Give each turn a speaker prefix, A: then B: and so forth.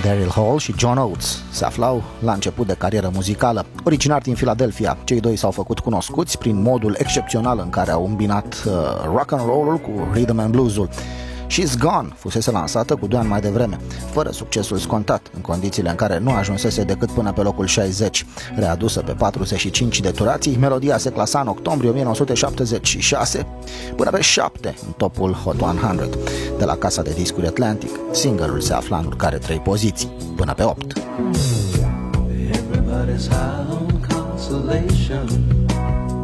A: Daryl Hall și John Oates se aflau la început de carieră muzicală. Originari din Philadelphia, cei doi s-au făcut cunoscuți prin modul excepțional în care au îmbinat rock and roll-ul cu rhythm and blues-ul. She's Gone fusese lansată cu 2 ani mai devreme, fără succesul scontat, în condițiile în care nu ajunsese decât până pe locul 60. Readusă pe 45 de turații, melodia se clasa în octombrie 1976 până pe 7 în topul Hot 100 de la casa de discuri Atlantic. Single-ul se afla în urcare 3 poziții, până pe 8.
B: Everybody's high on consolation.